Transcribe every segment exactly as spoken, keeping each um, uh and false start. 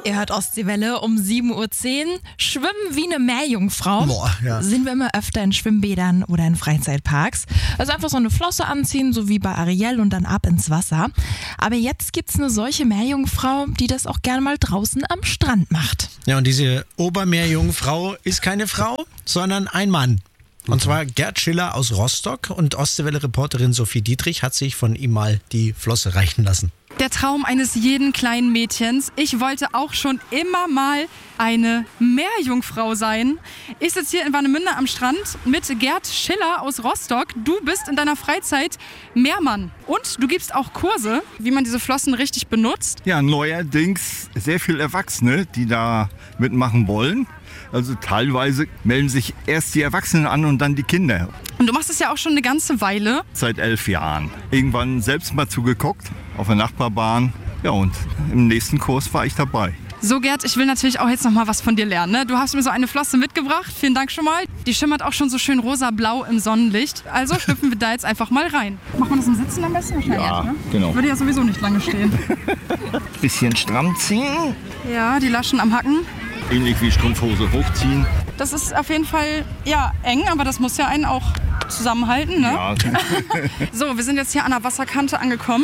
Ihr hört Ostseewelle um sieben Uhr zehn. Schwimmen wie eine Meerjungfrau. Boah, ja. Sind wir immer öfter in Schwimmbädern oder in Freizeitparks. Also einfach so eine Flosse anziehen, so wie bei Ariel, und dann ab ins Wasser. Aber jetzt gibt's eine solche Meerjungfrau, die das auch gerne mal draußen am Strand macht. Ja, und diese Obermeerjungfrau ist keine Frau, sondern ein Mann. Und zwar Gerd Schiller aus Rostock, und Ostseewelle-Reporterin Sophie Dietrich hat sich von ihm mal die Flosse reichen lassen. Der Traum eines jeden kleinen Mädchens. Ich wollte auch schon immer mal eine Meerjungfrau sein. Ich sitze hier in Warnemünde am Strand mit Gerd Schiller aus Rostock. Du bist in deiner Freizeit Meermann und du gibst auch Kurse, wie man diese Flossen richtig benutzt. Ja, neuerdings sehr viele Erwachsene, die da mitmachen wollen. Also teilweise melden sich erst die Erwachsenen an und dann die Kinder. Und du machst es ja auch schon eine ganze Weile. Seit elf Jahren. Irgendwann selbst mal zugeguckt auf der Nachbarbahn. Ja, und im nächsten Kurs war ich dabei. So, Gerd, ich will natürlich auch jetzt noch mal was von dir lernen. Ne? Du hast mir so eine Flosse mitgebracht. Vielen Dank schon mal. Die schimmert auch schon so schön rosa-blau im Sonnenlicht. Also schlüpfen wir da jetzt einfach mal rein. Macht man das im Sitzen am besten? Wahrscheinlich, Ja, ne? genau. Würde ja sowieso nicht lange stehen. Bisschen stramm ziehen. Ja, die Laschen am Hacken. Ähnlich wie Strumpfhose hochziehen. Das ist auf jeden Fall, ja, eng, aber das muss ja einen auch zusammenhalten, ne? Ja. So, wir sind jetzt hier an der Wasserkante angekommen.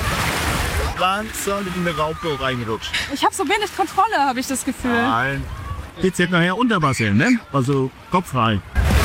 Langsam in eine Raupe reingerutscht. Ich habe so wenig Kontrolle, habe ich das Gefühl. Nein. Geht's jetzt nachher unter Wasser, ne? Also Kopf frei.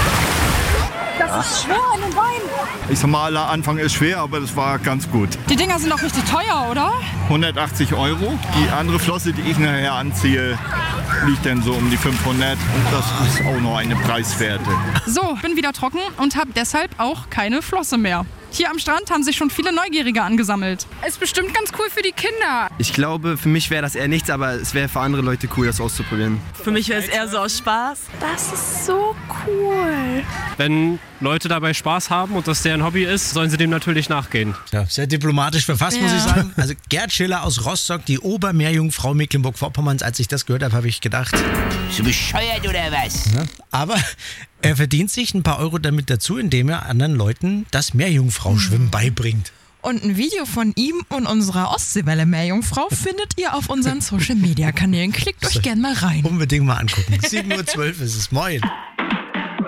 Das ist schwer in den Beinen. Ich sag mal, der Anfang ist schwer, aber das war ganz gut. Die Dinger sind auch richtig teuer, oder? hundertachtzig Euro. Die andere Flosse, die ich nachher anziehe, liegt dann so um die fünfhundert. Und das ist auch noch eine preiswerte. So, bin wieder trocken und habe deshalb auch keine Flosse mehr. Hier am Strand haben sich schon viele Neugierige angesammelt. Ist bestimmt ganz cool für die Kinder. Ich glaube, für mich wäre das eher nichts, aber es wäre für andere Leute cool, das auszuprobieren. Für mich wäre es eher so aus Spaß. Das ist so cool. Wenn Leute dabei Spaß haben und das deren Hobby ist, sollen sie dem natürlich nachgehen. Ja, sehr diplomatisch verfasst, muss Ja. ich sagen. Also Gerd Schiller aus Rostock, die Obermeerjungfrau Mecklenburg-Vorpommerns. Als ich das gehört habe, habe ich gedacht, Bist du bescheuert oder was? ne? Aber er verdient sich ein paar Euro damit dazu, indem er anderen Leuten das Meerjungfrau-Schwimmen beibringt. Und ein Video von ihm und unserer Ostseewelle Meerjungfrau findet ihr auf unseren Social-Media-Kanälen. Klickt euch gerne mal rein. Unbedingt mal angucken. sieben Uhr zwölf ist es. Moin.